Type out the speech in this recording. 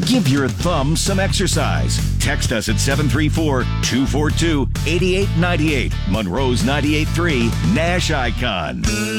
Give your thumb some exercise. Text us at 734-242-8898. Monroe's 98.3 Nash Icon.